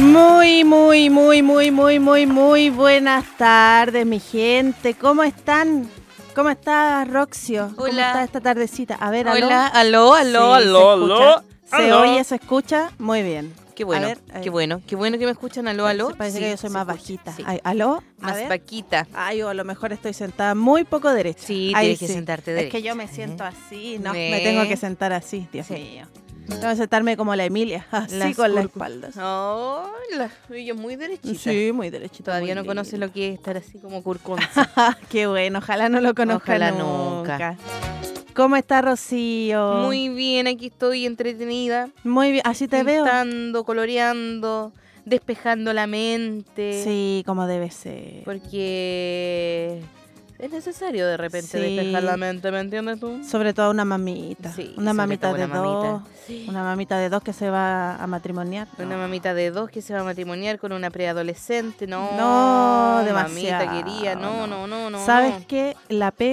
Muy buenas tardes, mi gente. ¿Cómo están? ¿Cómo está Roxio? ¿Cómo Hola. está esta tardecita? A ver, aló. Hola, aló. ¿Se oye? ¿Se escucha? Muy bien. Qué bueno, A ver, qué bueno que me escuchan. Aló. Parece que yo soy se más escucha, bajita. sí. Ay, ¿aló? A Más ver. vaquita. Ay, o a lo mejor estoy sentada muy poco derecha. Sí, Ahí tienes que sentarte Es derecha. que yo me siento así, no, ¿Eh? me tengo que sentar así, Dios Sí. mío. Tengo que sentarme como la Emilia, así con la espalda. Oh, ella es muy derechita. Sí, muy derechita. Todavía muy no conoce linda. lo que es estar así como curconza. Qué bueno, ojalá no lo conozca Ojalá nunca. ¿Cómo está Rocío? Muy bien, aquí estoy entretenida. Muy bien, así te veo. Pintando, coloreando, despejando la mente. Sí, como debe ser. Porque es necesario de repente Sí. despejar la mente, ¿me entiendes tú? Sobre todo una mamita. Sí, Una sobre mamita todo de una dos. mamita. Sí. Una mamita de dos que se va a matrimoniar. Una mamita de 2 que se va a matrimoniar con una preadolescente, no. No, demasiado. Mamita quería, no. ¿Sabes qué? La